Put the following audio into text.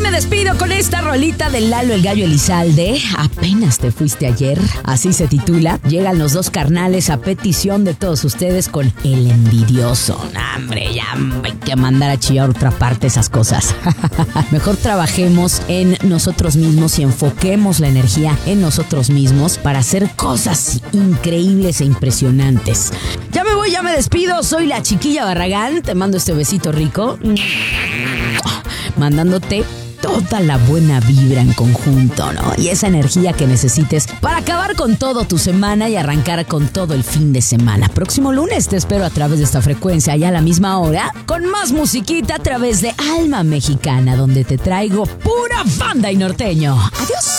me despido con esta rolita de Lalo el Gallo Elizalde. Apenas te fuiste ayer, así se titula. Llegan los dos carnales a petición de todos ustedes con El Envidioso. Hombre, ya hay que mandar a chillar a otra parte esas cosas. Mejor trabajemos en nosotros mismos y enfoquemos la energía en nosotros mismos para hacer cosas increíbles e impresionantes. Ya me voy, ya me despido. Soy la Chiquilla Barragán. Te mando este besito rico. Mandándote toda la buena vibra en conjunto, ¿no? Y esa energía que necesites para acabar con todo tu semana y arrancar con todo el fin de semana. Próximo lunes te espero a través de esta frecuencia, ya a la misma hora, con más musiquita a través de Alma Mexicana, donde te traigo pura banda y norteño. Adiós.